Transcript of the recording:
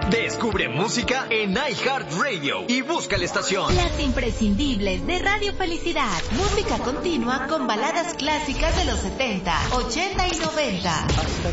Descubre música en iHeartRadio y busca la estación. Las imprescindibles de Radio Felicidad. Música continua con baladas clásicas de los 70, 80 y 90. Hasta